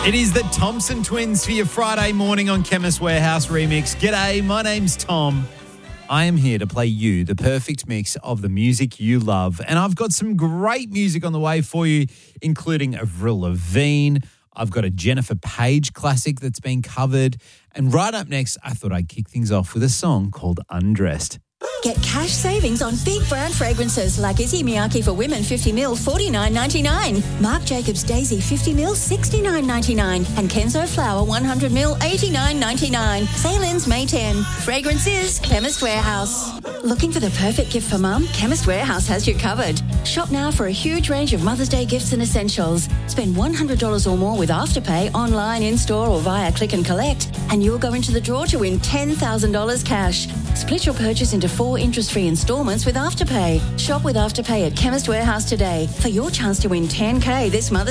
It is the Thompson Twins for your Friday morning on Chemist Warehouse Remix. G'day, my name's Tom. I am here to play you the perfect mix of the music you love. And I've got some great music on the way for you, including Avril Lavigne. I've got a Jennifer Page classic that's been covered. And right up next, I thought I'd kick things off with a song called Undressed. Get cash savings on big brand fragrances like Issey Miyake for Women 50ml $49.99, Marc Jacobs Daisy 50ml $69.99, and Kenzo Flower 100ml $89.99. Sale ends May 10. Fragrances, Chemist Warehouse. Looking for the perfect gift for mum? Chemist Warehouse has you covered. Shop now for a huge range of Mother's Day gifts and essentials. Spend $100 or more with Afterpay online, in-store or via click and collect, and you'll go into the draw to win $10,000 cash. Split your purchase into 4 interest-free instalments with Afterpay. Shop with Afterpay at Chemist Warehouse today for your chance to win $10,000 this Mother's